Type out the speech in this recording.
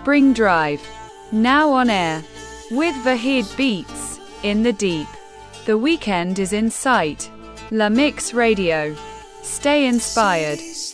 Spring Drive. Now on air. With Vahid Beats. In the Deep. The weekend is in sight. La Mix Radio. Stay inspired.